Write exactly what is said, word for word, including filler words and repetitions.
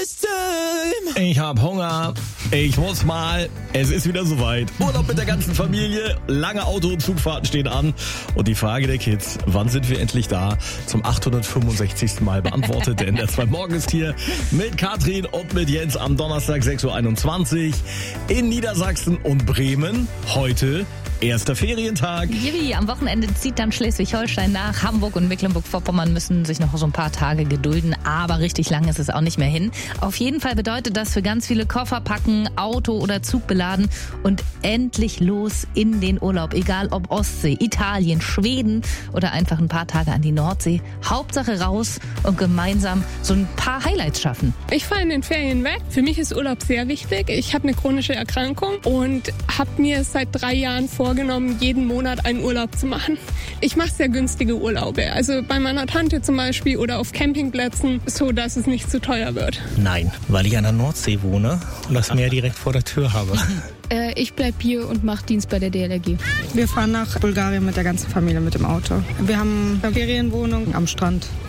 Ich hab Hunger. Ich muss mal. Es ist wieder soweit. Urlaub mit der ganzen Familie. Lange Auto- und Zugfahrten stehen an. Und die Frage der Kids, wann sind wir endlich da? Zum achthundertfünfundsechzigsten Mal beantwortet. Denn der zwei Morgen ist hier mit Katrin und mit Jens am Donnerstag sechs Uhr einundzwanzig in Niedersachsen und Bremen. Heute erster Ferientag. Jibi, am Wochenende zieht dann Schleswig-Holstein nach. Hamburg und Mecklenburg-Vorpommern müssen sich noch so ein paar Tage gedulden. Aber richtig lang ist es auch nicht mehr hin. Auf jeden Fall bedeutet das für ganz viele Koffer packen, Auto oder Zug beladen und endlich los in den Urlaub. Egal ob Ostsee, Italien, Schweden oder einfach ein paar Tage an die Nordsee. Hauptsache raus und gemeinsam so ein paar Highlights schaffen. Ich fahre in den Ferien weg. Für mich ist Urlaub sehr wichtig. Ich habe eine chronische Erkrankung und habe mir seit drei Jahren vorgenommen, jeden Monat einen Urlaub zu machen. Ich mache sehr günstige Urlaube. Also bei meiner Tante zum Beispiel oder auf Campingplätzen, so dass es nicht zu teuer wird. Nein, weil ich an der Nordsee wohne und das Meer direkt vor der Tür habe. Äh, ich bleib hier und mache Dienst bei der D L R G. Wir fahren nach Bulgarien mit der ganzen Familie mit dem Auto. Wir haben eine Ferienwohnung am Strand.